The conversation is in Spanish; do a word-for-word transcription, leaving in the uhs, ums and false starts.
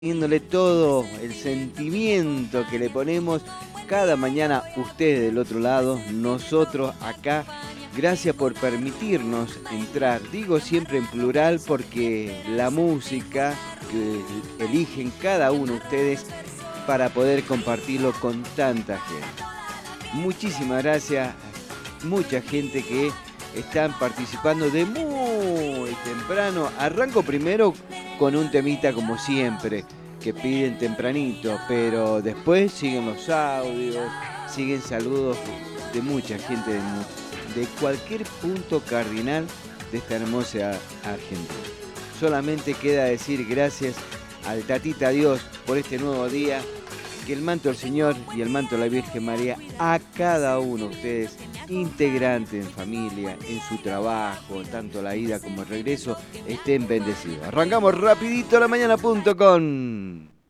Poniéndole todo el sentimiento que le ponemos cada mañana, ustedes del otro lado, nosotros acá. Gracias por permitirnos entrar. Digo siempre en plural porque la música que eligen cada uno de ustedes para poder compartirlo con tanta gente. Muchísimas gracias. Mucha gente que están participando de muy temprano. Arranco primero con un temita como siempre, que piden tempranito, pero después siguen los audios, siguen saludos de mucha gente de, de cualquier punto cardinal de esta hermosa Argentina. Solamente queda decir gracias al Tatita Dios por este nuevo día, que el manto del Señor y el manto de la Virgen María a cada uno de ustedes, integrante en familia, en su trabajo, tanto la ida como el regreso, estén bendecidos. Arrancamos rapidito la mañana punto com.